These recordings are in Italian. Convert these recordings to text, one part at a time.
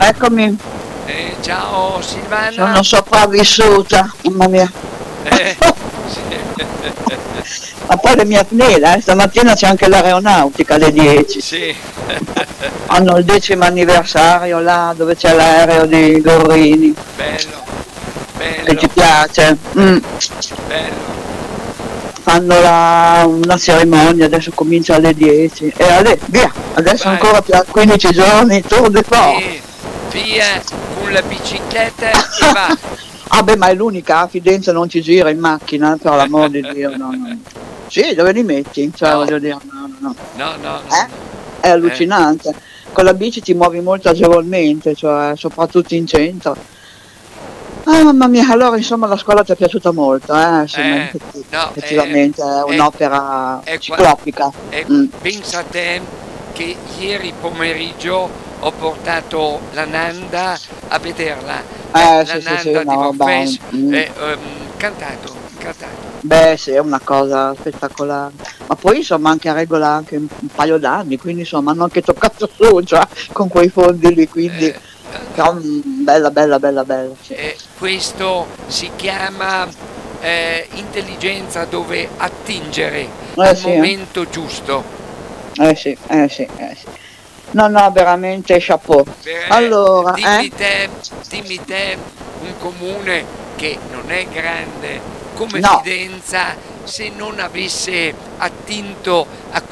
Eccomi, Ciao sono Silvana. sopravvissuta, mamma mia. Eh, sì. Ma poi le mie apnea, stamattina c'è anche l'aeronautica alle 10. Sì. Hanno il 10° anniversario là dove c'è l'aereo di Gorrini, Bello, che ci bello, piace. bello. Una cerimonia, adesso comincia alle 10. E via, adesso Vai, ancora per 15 giorni, Tour de force. sì, via con la bicicletta e vai. Ah beh, ma è l'unica, a Fidenza non ci gira in macchina, per l'amor di Dio, no, no. Sì, dove li metti? Cioè, No, voglio dire, no, no, no. no, no, no, Eh? no. È allucinante. Con la bici ti muovi molto agevolmente, cioè, soprattutto in centro. Ah, mamma mia, allora insomma la scuola ti è piaciuta molto, sì, ma No, effettivamente è è, un'opera è qua, ciclopica. Mm. pensa a te che ieri pomeriggio ho portato la Nanda a vederla, la Sì, sì, sì, Nanda di no, Morfès, mm. cantato, cantato. Beh, sì, è una cosa spettacolare. Ma poi insomma anche a regola anche un paio d'anni, quindi insomma hanno anche toccato su, cioè, con quei fondi lì, quindi però, bella, bella, bella, bella, sì. Questo si chiama intelligenza dove attingere Eh al sì, eh? momento giusto. Sì, sì, sì. No, no, veramente chapeau. Allora, Dimmi te un comune che non è grande come No, Fidenza se non avesse attinto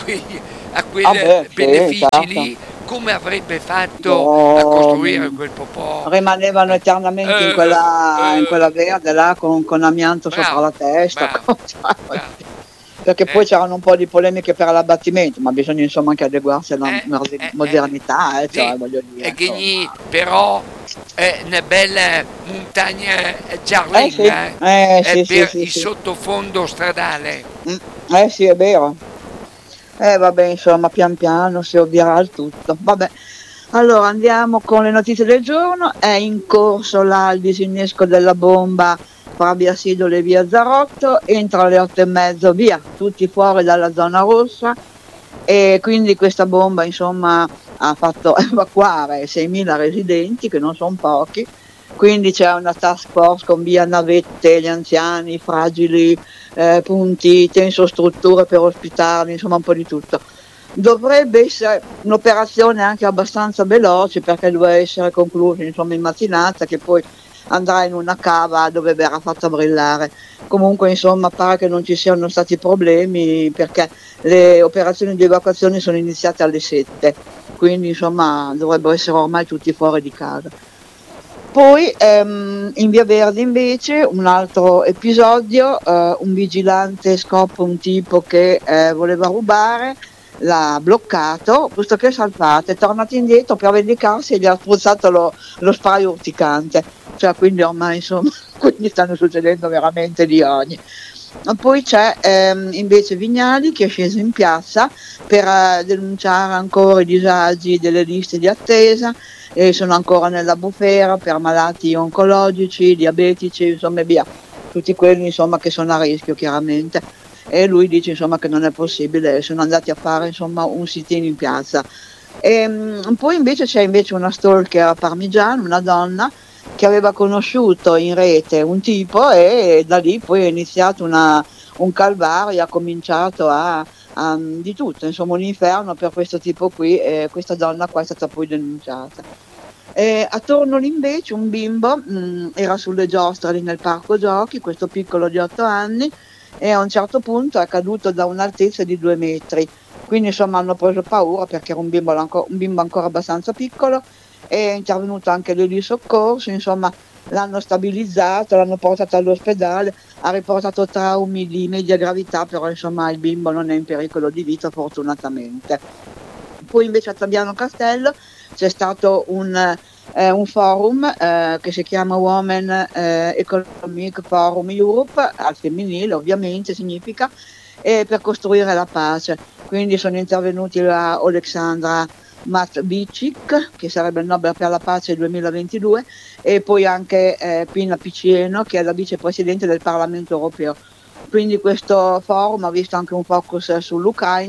a quei vabbè, sì, benefici certo. lì, come avrebbe fatto a Oh, costruire quel popò? rimanevano eternamente in quella verde là con amianto sopra Bravo, la testa, bravo, bravo. perché poi Eh, c'erano un po' di polemiche per l'abbattimento, ma bisogna insomma anche adeguarsi alla modernità, sì, cioè voglio e dire, Ghigny insomma. però è una bella montagna Sì, giallinga sì, sì, per sì, il sì. sottofondo stradale. Sì, è vero. Vabbè, insomma, pian piano si ovvierà al tutto. Vabbè, allora andiamo con le notizie del giorno. È in corso là il disinnesco della bomba fra via Sidole e via Zarotto. Entra alle 8:30, via, tutti fuori dalla zona rossa. E quindi questa bomba, insomma, ha fatto evacuare 6.000 residenti, che non sono pochi. Quindi c'è una task force con via navette, gli anziani, i fragili, punti, tensostrutture per ospitarli, insomma un po' di tutto. Dovrebbe essere un'operazione anche abbastanza veloce perché doveva essere conclusa insomma in mattinata, che poi andrà in una cava dove verrà fatta brillare. Comunque insomma pare che non ci siano stati problemi perché le operazioni di evacuazione sono iniziate alle 7, quindi insomma dovrebbero essere ormai tutti fuori di casa. Poi in Via Verdi invece un altro episodio, un vigilante scopre un tipo che voleva rubare, l'ha bloccato, questo che è salvato, è tornato indietro per vendicarsi e gli ha spruzzato lo spray urticante, cioè quindi ormai insomma, quindi stanno succedendo veramente di ogni. Poi c'è invece Vignali che è sceso in piazza per denunciare ancora i disagi delle liste di attesa, e sono ancora nella bufera per malati oncologici, diabetici, insomma e via, tutti quelli insomma che sono a rischio chiaramente. E lui dice insomma che non è possibile, sono andati a fare insomma un sit-in in piazza. Poi invece c'è invece una stalker a Parmigiano, una donna che aveva conosciuto in rete un tipo e da lì poi è iniziato un calvario, ha cominciato di tutto, insomma un inferno per questo tipo qui, e questa donna qua è stata poi denunciata. A Tornoli invece un bimbo era sulle giostre lì nel parco giochi, questo piccolo di 8 anni, e a un certo punto è caduto da un'altezza di 2 metri. Quindi insomma hanno preso paura perché era un bimbo ancora abbastanza piccolo, è intervenuto anche lì di soccorso, insomma l'hanno stabilizzato, l'hanno portato all'ospedale, ha riportato traumi di media gravità, però insomma il bimbo non è in pericolo di vita fortunatamente. Poi invece a Fabiano Castello c'è stato un forum che si chiama Women Economic Forum Europe, al femminile ovviamente significa, per costruire la pace. Quindi sono intervenuti la Oleksandra Matbicic, che sarebbe il Nobel per la pace 2022, e poi anche Pina Piccieno, che è la vicepresidente del Parlamento europeo. Quindi questo forum ha visto anche un focus sull'Ucraina,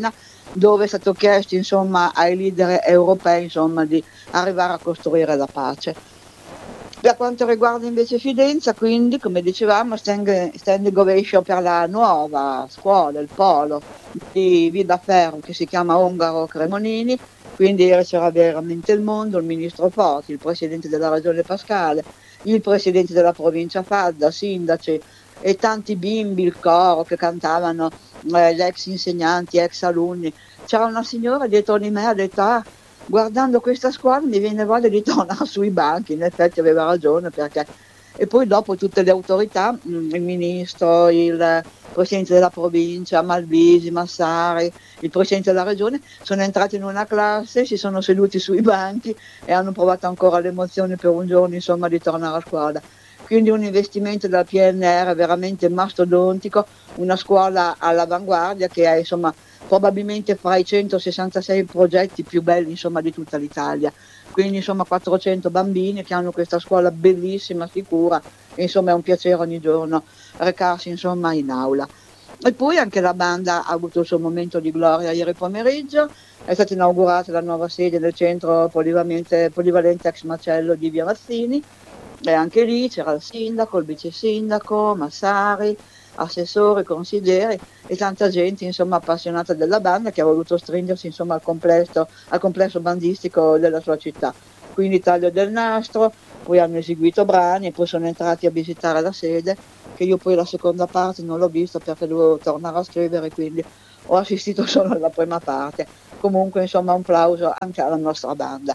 dove è stato chiesto insomma ai leader europei insomma di arrivare a costruire la pace. Per quanto riguarda invece Fidenza, quindi come dicevamo, standing ovation per la nuova scuola, il polo di Vida Ferro che si chiama Ungaro Cremonini, quindi ieri c'era veramente il mondo, il ministro Foti, il presidente della regione Pascale, il presidente della provincia Fadda, sindaci e tanti bimbi, il coro che cantavano, gli ex insegnanti, ex alunni. C'era una signora dietro di me, ha detto guardando questa squadra mi viene voglia di tornare sui banchi, in effetti aveva ragione perché... E poi dopo tutte le autorità, il ministro, il presidente della provincia, Malvisi, Massari, il presidente della regione, sono entrati in una classe, si sono seduti sui banchi e hanno provato ancora l'emozione per un giorno insomma di tornare a scuola. Quindi un investimento della PNR veramente mastodontico, una scuola all'avanguardia che è insomma probabilmente fra i 166 progetti più belli insomma di tutta l'Italia. Quindi insomma 400 bambini che hanno questa scuola bellissima, sicura, e insomma è un piacere ogni giorno recarsi insomma in aula. E poi anche la banda ha avuto il suo momento di gloria ieri pomeriggio, è stata inaugurata la nuova sede del centro polivalente ex macello di Via Mazzini, e anche lì c'era il sindaco, il vice sindaco, Massari, assessori, consiglieri e tanta gente insomma appassionata della banda che ha voluto stringersi insomma al complesso bandistico della sua città. Quindi taglio del nastro, poi hanno eseguito brani e poi sono entrati a visitare la sede, che io poi la seconda parte non l'ho vista perché dovevo tornare a scrivere, quindi ho assistito solo alla prima parte. Comunque insomma un plauso anche alla nostra banda.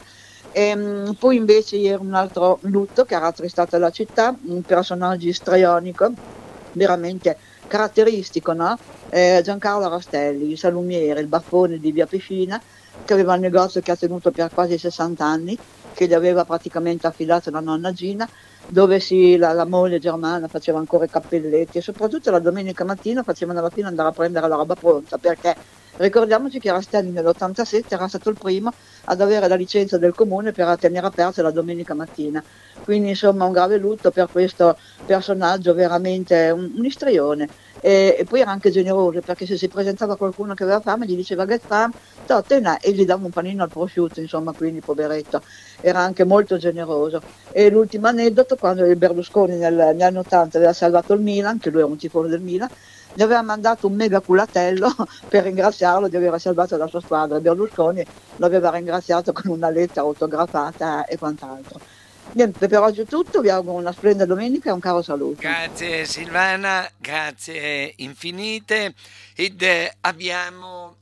Poi invece ieri un altro lutto che ha rattristato la città, un personaggio istrionico, veramente caratteristico, no? Giancarlo Rastelli, il salumiere, il baffone di Via Piscina, che aveva un negozio che ha tenuto per quasi 60 anni, che gli aveva praticamente affidato la nonna Gina, dove la moglie Germana faceva ancora i cappelletti e soprattutto la domenica mattina facevano alla fine andare a prendere la roba pronta, perché ricordiamoci che Rastelli nell'87 era stato il primo ad avere la licenza del comune per tenere aperte la domenica mattina. Quindi insomma un grave lutto per questo personaggio, veramente un istrione. E poi era anche generoso, perché se si presentava qualcuno che aveva fame gli diceva get fame, tena, e gli dava un panino al prosciutto, insomma, quindi poveretto, era anche molto generoso. E l'ultimo aneddoto, quando il Berlusconi negli anni 80 aveva salvato il Milan, che lui era un tifone del Milan, gli aveva mandato un mega culatello per ringraziarlo di aver salvato la sua squadra. Berlusconi lo aveva ringraziato con una lettera autografata e quant'altro. Niente, per oggi è tutto, vi auguro una splendida domenica e un caro saluto. Grazie Silvana, grazie infinite. Ed abbiamo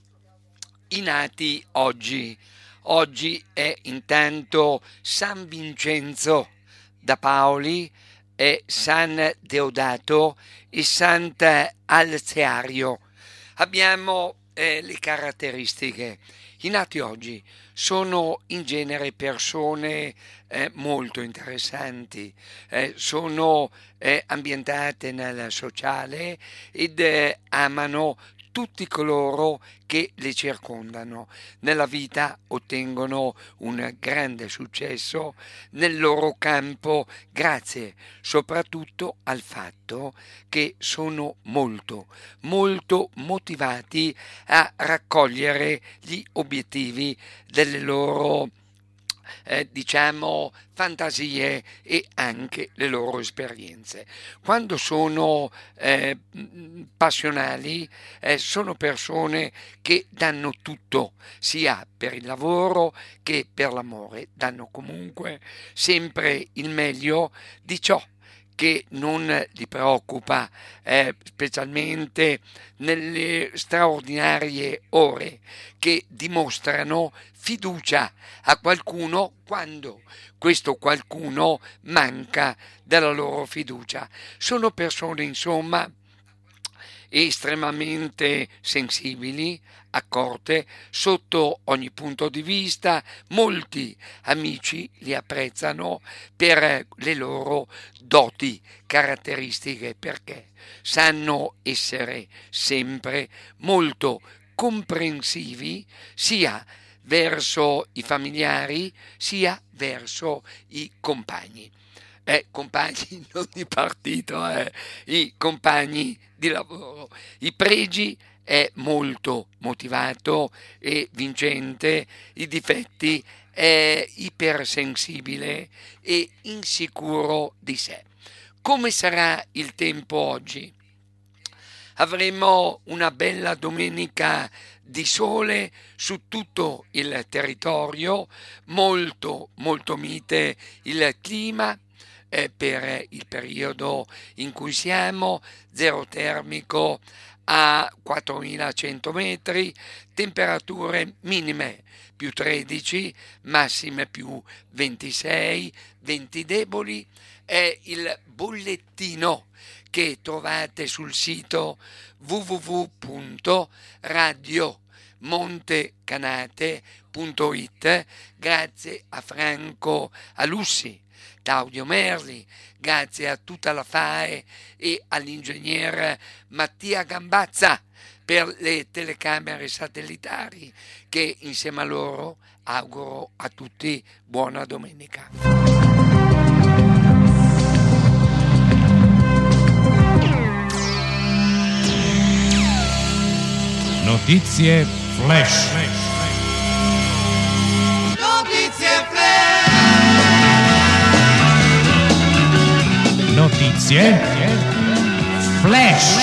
i nati oggi. Oggi è intanto San Vincenzo da Paoli, e San Deodato e Sant'Alziario. Abbiamo le caratteristiche. I nati oggi sono in genere persone molto interessanti, sono ambientate nel sociale ed amano tutti coloro che le circondano. Nella vita ottengono un grande successo nel loro campo grazie soprattutto al fatto che sono molto, molto motivati a raccogliere gli obiettivi delle loro diciamo fantasie e anche le loro esperienze. Quando sono passionali, sono persone che danno tutto, sia per il lavoro che per l'amore, danno comunque sempre il meglio di ciò che non li preoccupa, specialmente nelle straordinarie ore che dimostrano fiducia a qualcuno quando questo qualcuno manca della loro fiducia. Sono persone, insomma, estremamente sensibili, accorte sotto ogni punto di vista. Molti amici li apprezzano per le loro doti caratteristiche, perché sanno essere sempre molto comprensivi sia verso i familiari sia verso i compagni. Non di partito, i compagni di lavoro. I pregi è molto motivato e vincente, i difetti è ipersensibile e insicuro di sé. Come sarà il tempo oggi? Avremo una bella domenica di sole su tutto il territorio, molto mite il clima per il periodo in cui siamo, zero termico a 4100 metri, temperature minime più 13, massime più 26, venti deboli. È il bollettino che trovate sul sito www.radiomontecanate.it, grazie a Franco Alussi, Claudio Merli, grazie a tutta la FAE e all'ingegner Mattia Gambazza per le telecamere satellitari, che insieme a loro auguro a tutti buona domenica. Notizie flash. Notizie flash. Notizie flash.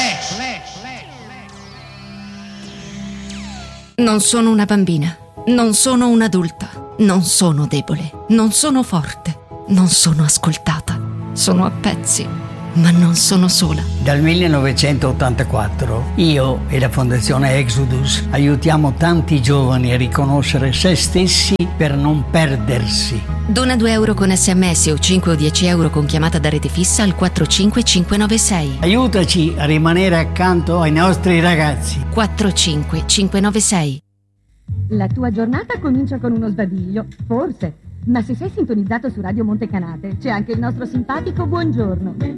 Non sono una bambina, non sono un'adulta, non sono debole, non sono forte, non sono ascoltata, sono a pezzi. Ma non sono sola. Dal 1984 io e la Fondazione Exodus aiutiamo tanti giovani a riconoscere se stessi per non perdersi. Dona 2 euro con SMS o 5 o 10 euro con chiamata da rete fissa al 45596. Aiutaci a rimanere accanto ai nostri ragazzi. 45596. La tua giornata comincia con uno sbadiglio, forse. Ma se sei sintonizzato su Radio Montecanate, c'è anche il nostro simpatico buongiorno.